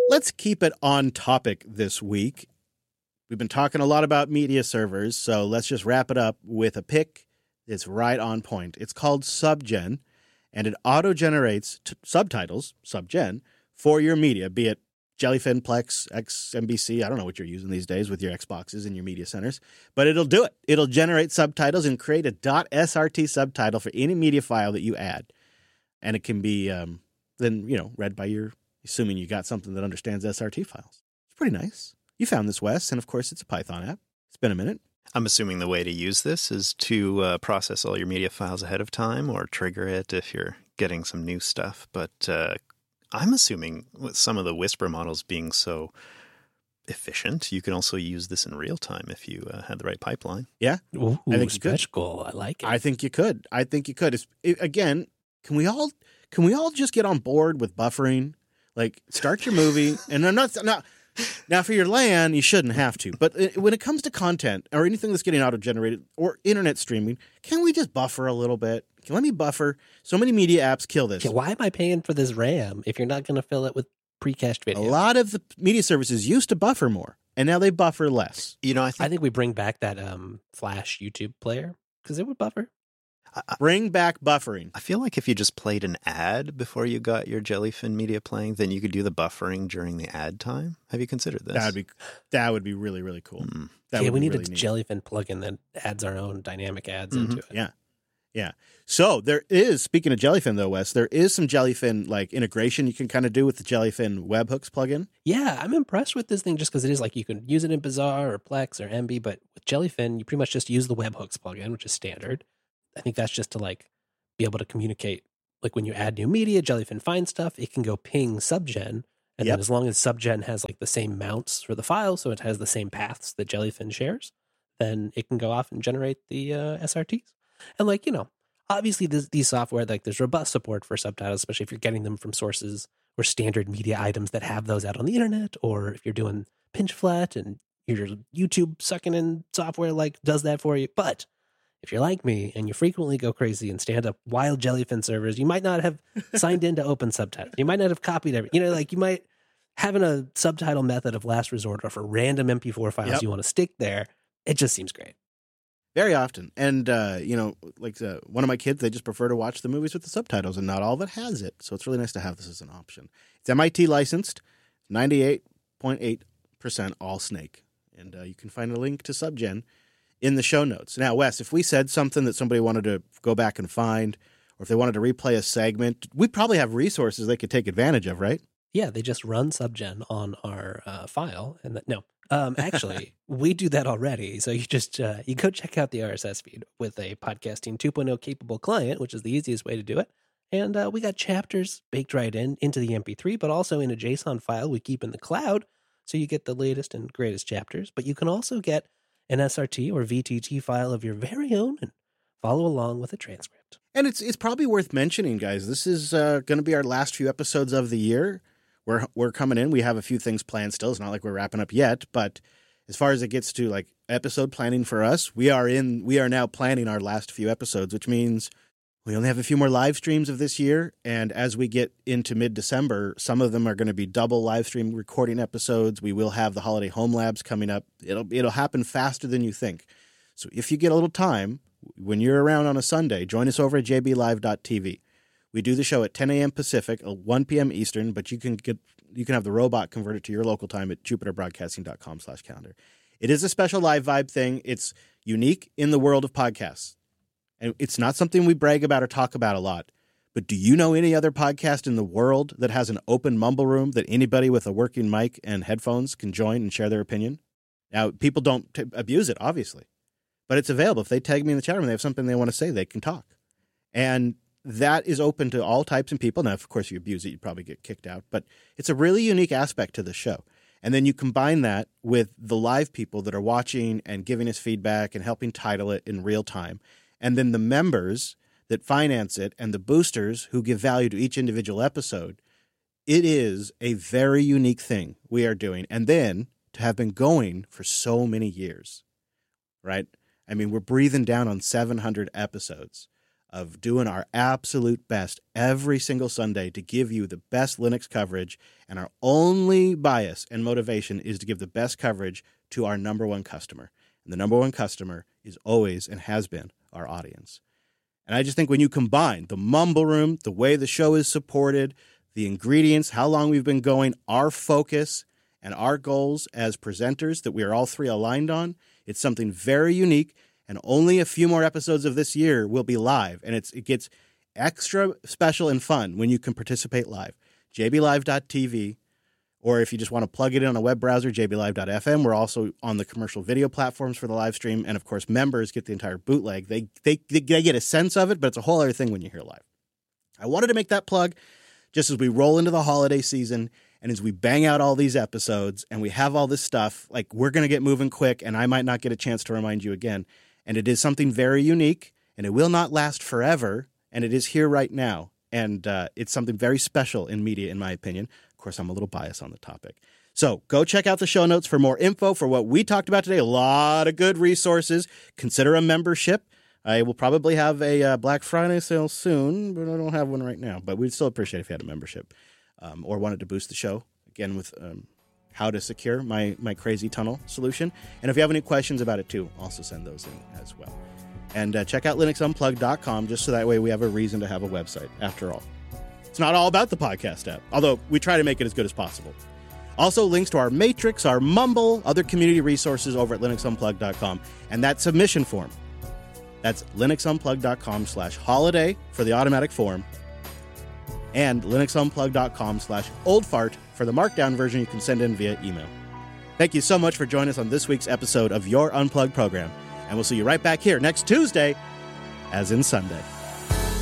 Let's keep it on topic this week. We've been talking a lot about media servers, so let's just wrap it up with a pick that's right on point. It's called Subgen, and it auto-generates subtitles, Subgen, for your media, be it Jellyfin, Plex, XMBC. I don't know what you're using these days with your Xboxes and your media centers, but it'll do it. It'll generate subtitles and create a .srt subtitle for any media file that you add. And it can be read by your, assuming you got something that understands SRT files. It's pretty nice. You found this, Wes, and of course it's a Python app. It's been a minute. I'm assuming the way to use this is to process all your media files ahead of time or trigger it if you're getting some new stuff. But I'm assuming with some of the Whisper models being so efficient, you can also use this in real time if you had the right pipeline. Yeah, Ooh, I think stretch goal. I like it. I think you could. Again, can we all just get on board with buffering? Like, start your movie, and I'm not now for your LAN, you shouldn't have to. But when it comes to content or anything that's getting auto-generated or internet streaming, can we just buffer a little bit? Let me buffer. So many media apps kill this. Yeah, why am I paying for this RAM if you're not going to fill it with pre-cached video? A lot of the media services used to buffer more, and now they buffer less. You know, I think we bring back that Flash YouTube player because it would buffer. Bring back buffering. I feel like if you just played an ad before you got your Jellyfin media playing, then you could do the buffering during the ad time. Have you considered this? That would be really, really cool. We need a Jellyfin plugin that adds our own dynamic ads into it. Yeah. So there is, speaking of Jellyfin though, Wes, there is some Jellyfin like integration you can kind of do with the Jellyfin webhooks plugin. Yeah, I'm impressed with this thing just because it is like you can use it in Bazaar or Plex or Emby, but with Jellyfin, you pretty much just use the webhooks plugin, which is standard. I think that's just to like be able to communicate. Like when you add new media, Jellyfin finds stuff, it can go ping Subgen. And then as long as Subgen has like the same mounts for the file, so it has the same paths that Jellyfin shares, then it can go off and generate the SRTs. And like, obviously these software, like there's robust support for subtitles, especially if you're getting them from sources or standard media items that have those out on the internet, or if you're doing pinch flat and your YouTube sucking in software like does that for you. But if you're like me and you frequently go crazy and stand up wild Jellyfin servers, you might not have signed into Open Subtitles. You might not have copied everything. You might having a subtitle method of last resort or for random MP4 files you want to stick there. It just seems great. Very often. And, one of my kids, they just prefer to watch the movies with the subtitles, and not all of it has it. So it's really nice to have this as an option. It's MIT licensed, 98.8% all Snake. And you can find a link to Subgen in the show notes. Now, Wes, if we said something that somebody wanted to go back and find, or if they wanted to replay a segment, we probably have resources they could take advantage of, right? Yeah, they just run Subgen on our file. And actually, we do that already. So you just you go check out the RSS feed with a Podcasting 2.0 capable client, which is the easiest way to do it. And we got chapters baked right into the MP3, but also in a JSON file we keep in the cloud. So you get the latest and greatest chapters. But you can also get an SRT or VTT file of your very own and follow along with a transcript. And it's probably worth mentioning, guys, this is going to be our last few episodes of the year. We're coming in. We have a few things planned still. It's not like we're wrapping up yet, but as far as it gets to like episode planning for us, we are now planning our last few episodes, which means we only have a few more live streams of this year. And as we get into mid-December, some of them are going to be double live stream recording episodes. We will have the holiday home labs coming up. It'll happen faster than you think. So if you get a little time, when you're around on a Sunday, join us over at jblive.tv. We do the show at 10 a.m. Pacific, 1 p.m. Eastern, but you can have the robot converted to your local time at jupiterbroadcasting.com/calendar. It is a special live vibe thing. It's unique in the world of podcasts. And it's not something we brag about or talk about a lot. But do you know any other podcast in the world that has an open mumble room that anybody with a working mic and headphones can join and share their opinion? Now, people don't abuse it, obviously. But it's available. If they tag me in the chat room and they have something they want to say, they can talk. And that is open to all types of people. Now, of course, if you abuse it, you'd probably get kicked out. But it's a really unique aspect to the show. And then you combine that with the live people that are watching and giving us feedback and helping title it in real time. And then the members that finance it and the boosters who give value to each individual episode. It is a very unique thing we are doing. And then to have been going for so many years, right? I mean, we're breathing down on 700 episodes. of doing our absolute best every single Sunday to give you the best Linux coverage, and our only bias and motivation is to give the best coverage to our number one customer. And the number one customer is always and has been our audience. And I just think when you combine the Mumble Room, the way the show is supported, the ingredients, how long we've been going, our focus, and our goals as presenters that we are all three aligned on, it's something very unique. And only a few more episodes of this year will be live. And it gets extra special and fun when you can participate live. jblive.tv, or if you just want to plug it in on a web browser, jblive.fm. We're also on the commercial video platforms for the live stream. And, of course, members get the entire bootleg. They get a sense of it, but it's a whole other thing when you hear live. I wanted to make that plug just as we roll into the holiday season and as we bang out all these episodes and we have all this stuff. Like, we're going to get moving quick, and I might not get a chance to remind you again. And it is something very unique, and it will not last forever, and it is here right now. And it's something very special in media, in my opinion. Of course, I'm a little biased on the topic. So go check out the show notes for more info for what we talked about today. A lot of good resources. Consider a membership. I will probably have a Black Friday sale soon, but I don't have one right now. But we'd still appreciate if you had a membership or wanted to boost the show, again, with how to secure my crazy tunnel solution. And if you have any questions about it too, also send those in as well. And check out linuxunplugged.com just so that way we have a reason to have a website. After all, it's not all about the podcast app, although we try to make it as good as possible. Also, links to our Matrix, our Mumble, other community resources over at linuxunplugged.com, and that submission form. That's linuxunplugged.com/holiday for the automatic form, and linuxunplugged.com/oldfart for the markdown version you can send in via email. Thank you so much for joining us on this week's episode of Your Unplugged program, and we'll see you right back here next Tuesday, as in Sunday.